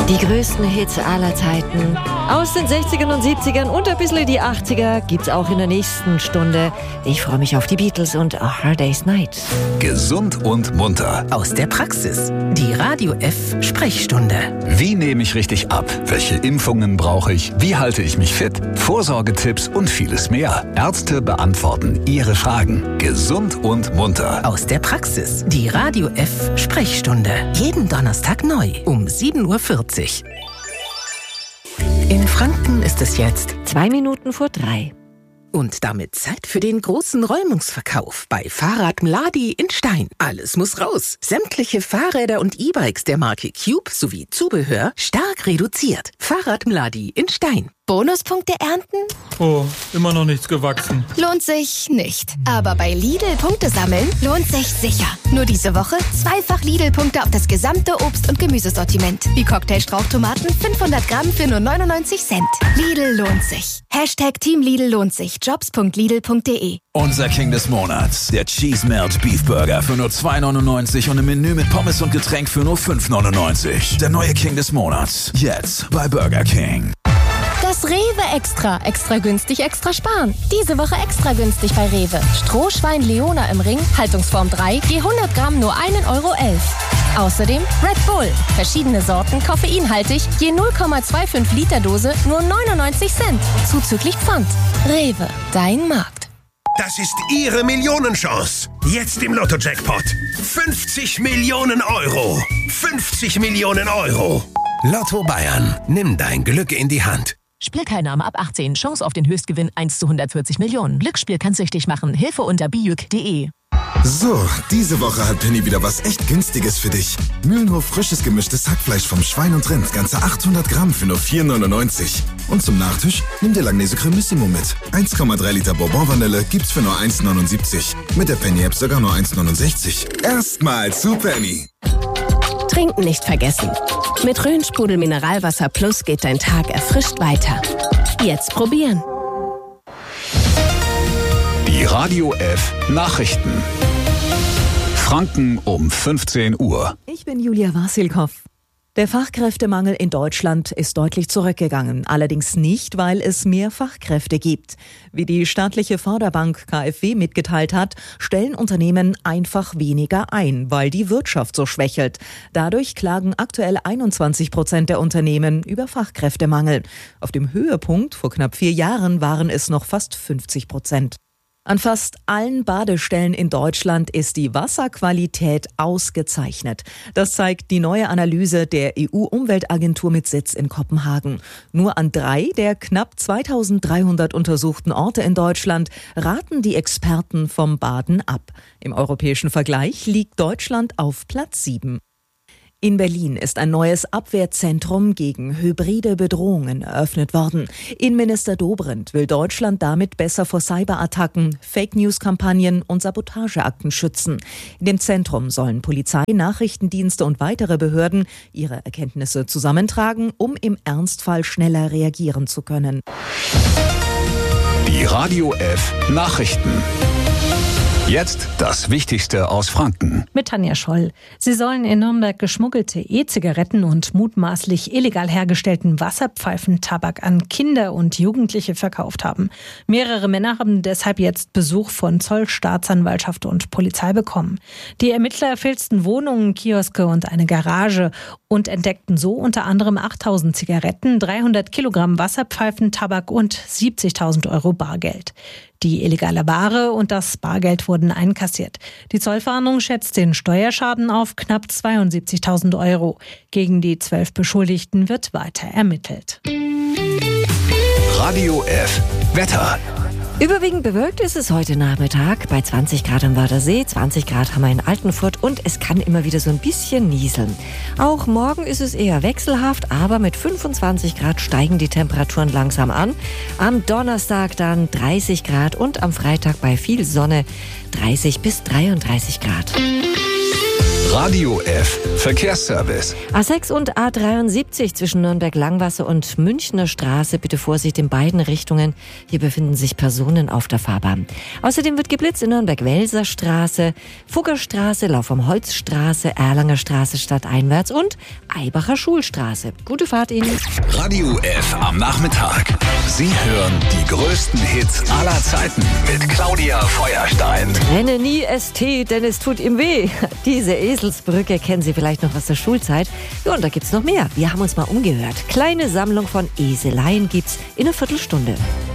Die größten Hits aller Zeiten aus den 60ern und 70ern und ein bisschen die 80er gibt's auch in der nächsten Stunde. Ich freue mich auf die Beatles und A Hard Day's Night. Gesund und munter. Aus der Praxis. Die Radio F Sprechstunde. Wie nehme ich richtig ab? Welche Impfungen brauche ich? Wie halte ich mich fit? Vorsorgetipps und vieles mehr. Ärzte beantworten Ihre Fragen. Gesund und munter. Aus der Praxis. Die Radio F Sprechstunde. Jeden Donnerstag neu um 7:40 Uhr. In Franken ist es jetzt 2 Minuten vor 3. Und damit Zeit für den großen Räumungsverkauf bei Fahrrad Mladi in Stein. Alles muss raus. Sämtliche Fahrräder und E-Bikes der Marke Cube sowie Zubehör stark reduziert. Fahrrad Mladi in Stein. Bonuspunkte ernten? Oh, immer noch nichts gewachsen. Lohnt sich nicht. Aber bei Lidl Punkte sammeln lohnt sich sicher. Nur diese Woche 2-fach Lidl-Punkte auf das gesamte Obst- und Gemüsesortiment. Wie Cocktailstrauchtomaten 500 Gramm für nur 99 Cent. Lidl lohnt sich. Team Lidl lohnt sich. Jobs.lidl.de. Unser King des Monats. Der Cheese Melt Beef Burger für nur 2,99 und im Menü mit Pommes und Getränk für nur 5,99. Der neue King des Monats. Jetzt bei Burger King. Das Rewe Extra. Extra günstig, extra sparen. Diese Woche extra günstig bei Rewe. Strohschwein Leona im Ring, Haltungsform 3, je 100 Gramm nur 1,11 Euro. Außerdem Red Bull. Verschiedene Sorten, koffeinhaltig, je 0,25 Liter Dose nur 99 Cent. Zuzüglich Pfand. Rewe, dein Markt. Das ist Ihre Millionenchance. Jetzt im Lotto-Jackpot. 50 Millionen Euro. 50 Millionen Euro. Lotto Bayern. Nimm dein Glück in die Hand. Spielteilnahme ab 18. Chance auf den Höchstgewinn 1 zu 140 Millionen. Glücksspiel kann süchtig machen. Hilfe unter bijuk.de. So, diese Woche hat Penny wieder was echt Günstiges für dich. Mühlenhof frisches gemischtes Hackfleisch vom Schwein und Rind. Ganze 800 Gramm für nur 4,99. Und zum Nachtisch nimm dir Langnese Cremissimo mit. 1,3 Liter Bourbon-Vanille gibt's für nur 1,79. Mit der Penny-App sogar nur 1,69. Erstmal zu Penny. Trinken nicht vergessen. Mit Rhön-Sprudel Mineralwasser Plus geht dein Tag erfrischt weiter. Jetzt probieren. Die Radio F Nachrichten. Franken um 15 Uhr. Ich bin Julia Wasilkow. Der Fachkräftemangel in Deutschland ist deutlich zurückgegangen. Allerdings nicht, weil es mehr Fachkräfte gibt. Wie die staatliche Förderbank KfW mitgeteilt hat, stellen Unternehmen einfach weniger ein, weil die Wirtschaft so schwächelt. Dadurch klagen aktuell 21% der Unternehmen über Fachkräftemangel. Auf dem Höhepunkt vor knapp 4 Jahren waren es noch fast 50%. An fast allen Badestellen in Deutschland ist die Wasserqualität ausgezeichnet. Das zeigt die neue Analyse der EU-Umweltagentur mit Sitz in Kopenhagen. Nur an 3 der knapp 2300 untersuchten Orte in Deutschland raten die Experten vom Baden ab. Im europäischen Vergleich liegt Deutschland auf Platz 7. In Berlin ist ein neues Abwehrzentrum gegen hybride Bedrohungen eröffnet worden. Innenminister Dobrindt will Deutschland damit besser vor Cyberattacken, Fake-News-Kampagnen und Sabotageakten schützen. In dem Zentrum sollen Polizei, Nachrichtendienste und weitere Behörden ihre Erkenntnisse zusammentragen, um im Ernstfall schneller reagieren zu können. Die Radio F Nachrichten. Jetzt das Wichtigste aus Franken. Mit Tanja Scholl. Sie sollen in Nürnberg geschmuggelte E-Zigaretten und mutmaßlich illegal hergestellten Wasserpfeifentabak an Kinder und Jugendliche verkauft haben. Mehrere Männer haben deshalb jetzt Besuch von Zoll, Staatsanwaltschaft und Polizei bekommen. Die Ermittler filzten Wohnungen, Kioske und eine Garage und entdeckten so unter anderem 8.000 Zigaretten, 300 Kilogramm Wasserpfeifentabak und 70.000 Euro Bargeld. Die illegale Ware und das Bargeld wurden einkassiert. Die Zollfahndung schätzt den Steuerschaden auf knapp 72.000 Euro. Gegen die 12 Beschuldigten wird weiter ermittelt. Radio F Wetter. Überwiegend bewölkt ist es heute Nachmittag. Bei 20 Grad am Wörthersee, 20 Grad haben wir in Altenfurt und es kann immer wieder so ein bisschen nieseln. Auch morgen ist es eher wechselhaft, aber mit 25 Grad steigen die Temperaturen langsam an. Am Donnerstag dann 30 Grad und am Freitag bei viel Sonne 30 bis 33 Grad. Radio F Verkehrsservice. A6 und A73 zwischen Nürnberg-Langwasser und Münchner Straße. Bitte Vorsicht in beiden Richtungen. Hier befinden sich Personen auf der Fahrbahn. Außerdem wird geblitzt in Nürnberg-Welser Straße, Fuggerstraße, Lauf am Holzstraße, Erlanger Straße stadteinwärts und Eibacher Schulstraße. Gute Fahrt Ihnen. Radio F am Nachmittag. Sie hören die größten Hits aller Zeiten mit Claudia Feuerstein. Renne nie ST, denn es tut ihm weh. Diese Eselsbrücke kennen Sie vielleicht noch aus der Schulzeit. Ja, und da gibt's noch mehr. Wir haben uns mal umgehört. Kleine Sammlung von Eseleien gibt's in einer Viertelstunde.